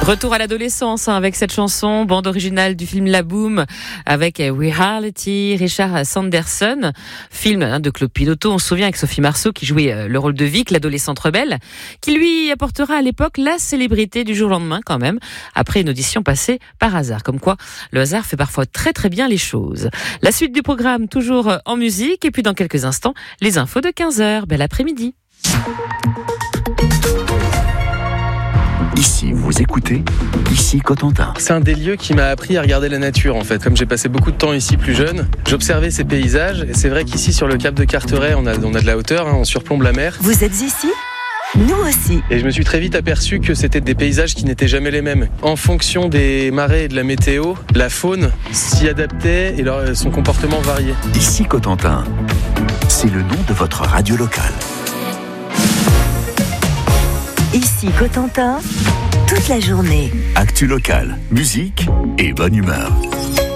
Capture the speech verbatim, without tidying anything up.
Retour à l'adolescence hein, avec cette chanson, bande originale du film La Boom avec Reality, Richard Sanderson, film hein, de Claude Pinoteau, on se souvient avec Sophie Marceau qui jouait euh, le rôle de Vic, l'adolescente rebelle, qui lui apportera à l'époque la célébrité du jour au lendemain quand même, après une audition passée par hasard. Comme quoi, le hasard fait parfois très très bien les choses. La suite du programme toujours en musique et puis dans quelques instants, les infos de quinze heures. Bel après-midi. Ici, vous écoutez, ici Cotentin. C'est un des lieux qui m'a appris à regarder la nature en fait. Comme j'ai passé beaucoup de temps ici plus jeune, j'observais ces paysages et c'est vrai qu'ici sur le cap de Carteret, on a, on a de la hauteur, hein, on surplombe la mer. Vous êtes ici ? Nous aussi. Et je me suis très vite aperçu que c'était des paysages qui n'étaient jamais les mêmes. En fonction des marées et de la météo, la faune s'y adaptait et leur, son comportement variait. Ici Cotentin, c'est le nom de votre radio locale. Ici Cotentin, toute la journée. Actu locale, musique et bonne humeur.